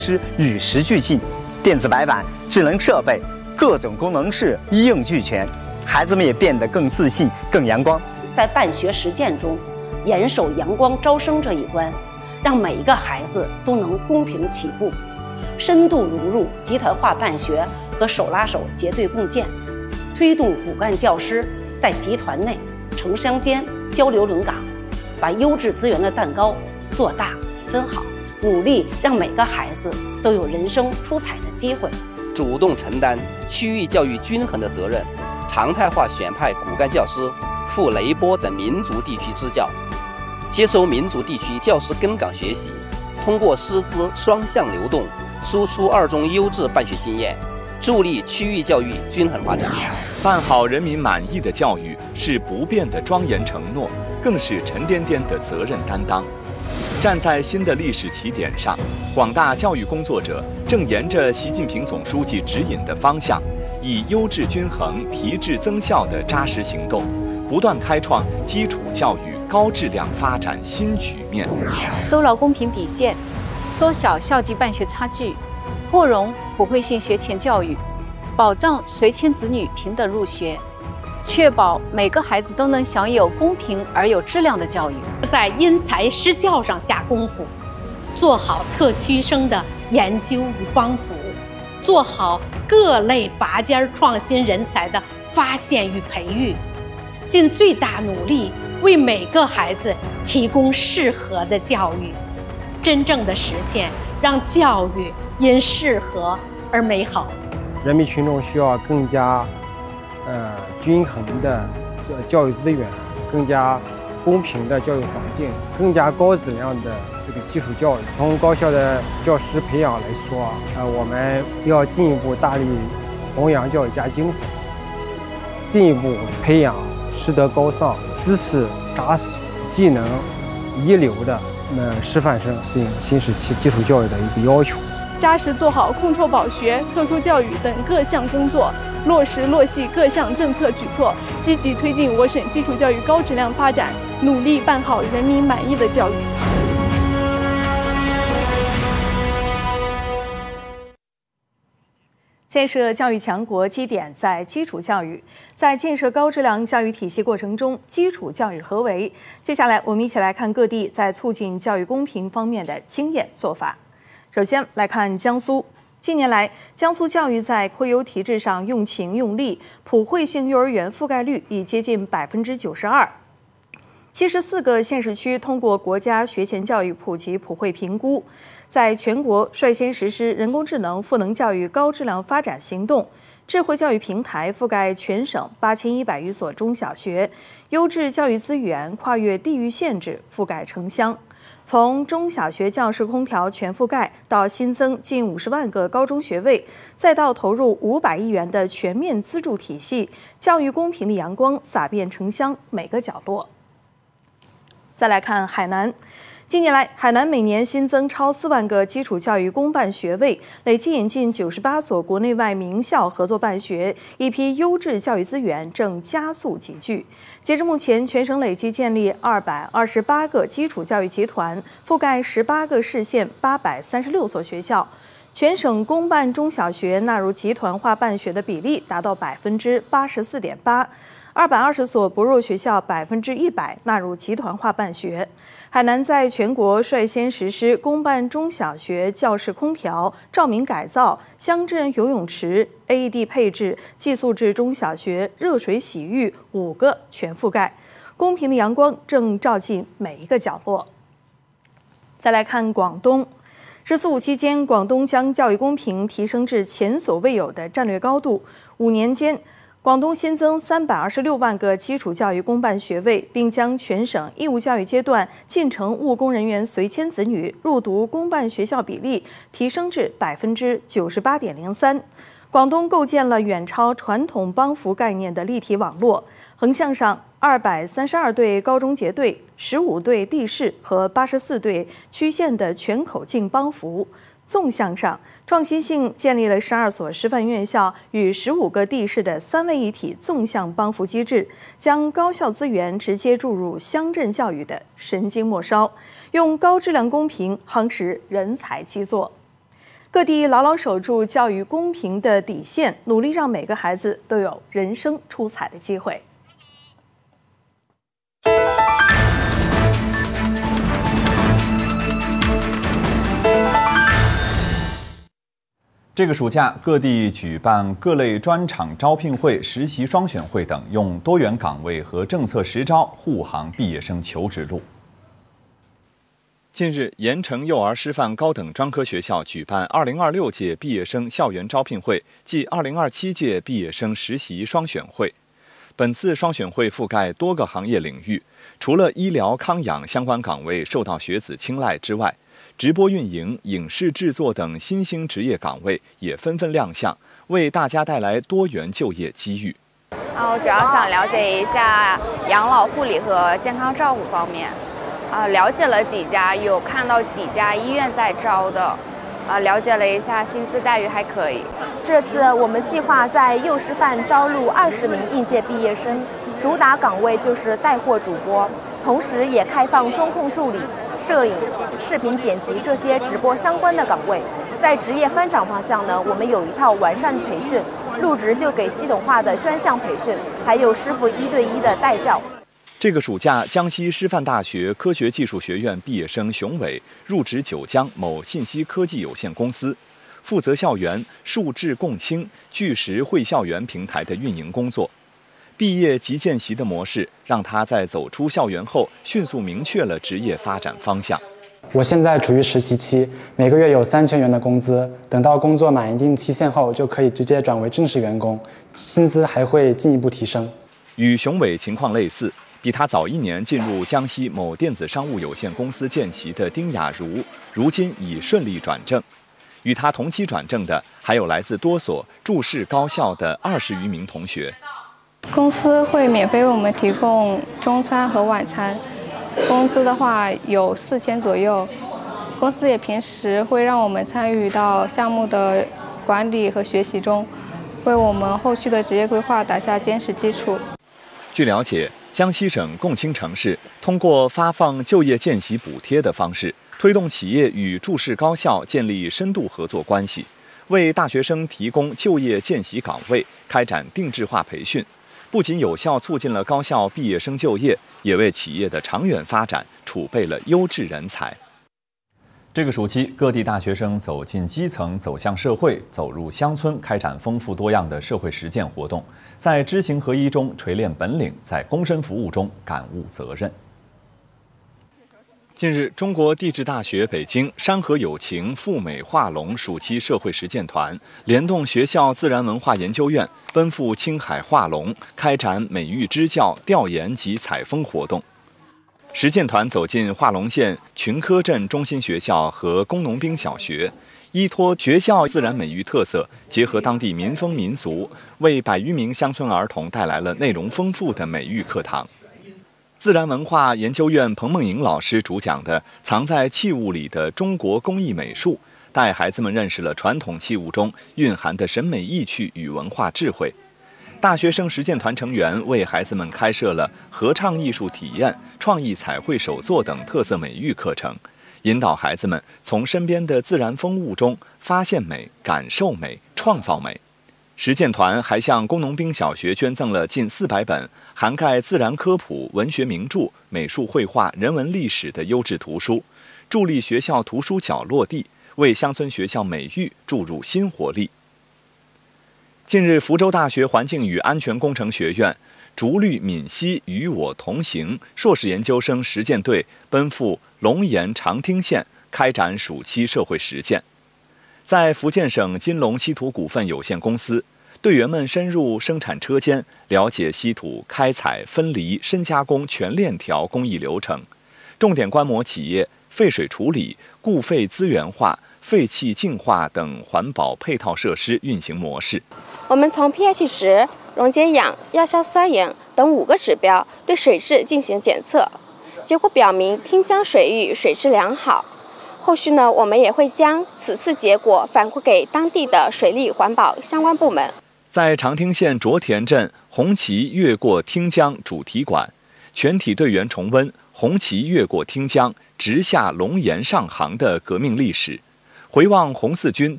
师与时俱进，电子白板、智能设备，各种功能是一应俱全，孩子们也变得更自信、更阳光。 在办学实践中，严守阳光招生这一关，让每一个孩子都能公平起步，深度融入集团化办学和手拉手结对共建，推动骨干教师在集团内、城乡间交流轮岗，把优质资源的蛋糕做大分好，努力让每个孩子都有人生出彩的机会。 主动承担区域教育均衡的责任，常态化选派骨干教师赴雷波等民族地区支教，接收民族地区教师跟岗学习，通过师资双向流动，输出二中优质办学经验，助力区域教育均衡发展。 办好人民满意的教育是不变的庄严承诺，更是沉甸甸的责任担当。站在新的历史起点上，广大教育工作者正沿着习近平总书记指引的方向，以优质均衡、提质增效的扎实行动，不断开创基础教育高质量发展新局面， 勾牢公平底线，缩小校际办学差距，扩容普惠性学前教育，保障随迁子女平等入学，确保每个孩子都能享有公平而有质量的教育。 在因材施教上下功夫，做好特需生的研究与帮扶，做好各类拔尖创新人才的发现与培育，尽最大努力为每个孩子提供适合的教育，真正的实现让教育因适合而美好。 人民群众需要更加均衡的教育资源，更加公平的教育环境，更加高质量的这个基础教育。从高校的教师培养来说，我们要进一步大力弘扬教育家精神，进一步培养师德高尚、知识扎实、技能一流的师范生，适应新时期基础教育的一个要求。 扎实做好控辍保学、特殊教育等各项工作，落实落细各项政策举措，积极推进我省基础教育高质量发展，努力办好人民满意的教育。 建设教育强国基点在基础教育，在建设高质量教育体系过程中，基础教育何为？接下来我们一起来看各地在促进教育公平方面的经验做法。首先来看江苏。近年来，江苏教育在扩优提质上用情用力，普惠性幼儿园覆盖率已接近92%。74个县市区通过国家学前教育普及普惠评估，在全国率先实施人工智能赋能教育高质量发展行动，智慧教育平台覆盖全省8100余所中小学，优质教育资源跨越地域限制，覆盖城乡。从中小学教室空调全覆盖，到新增近50万个高中学位，再到投入500亿元的全面资助体系，教育公平的阳光洒遍城乡每个角落。再来看海南。近年来，海南每年新增超4万个基础教育公办学位，累计引进98所国内外名校合作办学，一批优质教育资源正加速集聚。截至目前，全省累计建立228个基础教育集团，覆盖18个市县836所学校。全省公办中小学纳入集团化办学的比例达到84.8%，220所薄弱学校100%纳入集团化办学。海南在全国率先实施公办中小学教室空调、照明改造、乡镇游泳池、AED 配置、寄宿制中小学热水洗浴5个全覆盖，公平的阳光正照进每一个角落。再来看广东。“14五”期间，广东将教育公平提升至前所未有的战略高度。5年间，广东新增326万个基础教育公办学位，并将全省义务教育阶段进城务工人员随迁子女入读公办学校比例提升至98.03%。广东构建了远超传统帮扶概念的立体网络，横向上232对高中结对、15对地市和84对区县的全口径帮扶；纵向上，创新性建立了12所师范院校与15个地市的3位一体纵向帮扶机制，将高校资源直接注入乡镇教育的神经末梢，用高质量公平夯实人才基座。 各地牢牢守住教育公平的底线，努力让每个孩子都有人生出彩的机会。 这个暑假，各地举办各类专场招聘会、实习双选会等，用多元岗位和政策实招护航毕业生求职路。近日，盐城幼儿师范高等专科学校举办2026届毕业生校园招聘会暨2027届毕业生实习双选会。本次双选会覆盖多个行业领域，除了医疗康养相关岗位受到学子青睐之外，直播运营、影视制作等新兴职业岗位也纷纷亮相，为大家带来多元就业机遇。 我主要想了解一下养老护理和健康照护方面。了解了几家，有看到几家医院在招的。了解了一下，薪资待遇还可以。 这次我们计划在幼师范招录20名应届毕业生，主打岗位就是带货主播，同时也开放中控助理、摄影、视频剪辑这些直播相关的岗位。在职业发展方向呢，我们有一套完善的培训，入职就给系统化的专项培训，还有师傅1对1的带教。 这个暑假，江西师范大学科学技术学院毕业生熊伟入职九江某信息科技有限公司，负责校园数智共青巨石会校园平台的运营工作。毕业即见习的模式，让他在走出校园后迅速明确了职业发展方向。 我现在处于实习期，每个月有3000元的工资，等到工作满一定期限后，就可以直接转为正式员工，薪资还会进一步提升。 与熊伟情况类似，比他早1年进入江西某电子商务有限公司见习的丁雅茹，如今已顺利转正。与他同期转正的还有来自多所注释高校的20余名同学。 公司会免费为我们提供中餐和晚餐，工资的话有4000左右。公司也平时会让我们参与到项目的管理和学习中，为我们后续的职业规划打下坚实基础。 据了解，江西省共青城市通过发放就业见习补贴的方式，推动企业与注释高校建立深度合作关系，为大学生提供就业见习岗位，开展定制化培训，不仅有效促进了高校毕业生就业，也为企业的长远发展储备了优质人才。这个暑期，各地大学生走进基层，走向社会，走入乡村，开展丰富多样的社会实践活动，在知行合一中锤炼本领，在躬身服务中感悟责任。近日，中国地质大学北京山河有情赴美化龙暑期社会实践团联动学校自然文化研究院，奔赴青海化龙，开展美育支教、调研及采风活动。实践团走进化龙县群科镇中心学校和工农兵小学，依托学校自然美育特色，结合当地民风民俗，为100余名乡村儿童带来了内容丰富的美育课堂。自然文化研究院彭梦颖老师主讲的《藏在器物里的中国工艺美术》，带孩子们认识了传统器物中蕴含的审美意趣与文化智慧。大学生实践团成员为孩子们开设了合唱艺术体验、创意彩绘手作等特色美育课程，引导孩子们从身边的自然风物中发现美、感受美、创造美。实践团还向工农兵小学捐赠了近400本涵盖自然科普、文学名著、美术绘画、人文历史的优质图书，助力学校图书角落地，为乡村学校美育注入新活力。近日，福州大学环境与安全工程学院竹绿闽西与我同行硕士研究生实践队奔赴龙岩长汀县，开展暑期社会实践。在福建省金龙稀土股份有限公司，队员们深入生产车间，了解稀土开采、分离、深加工全链条工艺流程，重点观摩企业废水处理、固废资源化、废气净化等环保配套设施运行模式。 我们从 pH 值、溶解氧、亚硝酸盐等5个指标对水质进行检测，结果表明汀江水域水质良好。后续呢，我们也会将此次结果反馈给当地的水利环保相关部门。 在长汀县卓田镇红旗越过汀江主题馆，全体队员重温红旗越过汀江直下龙岩上杭的革命历史，回望红四军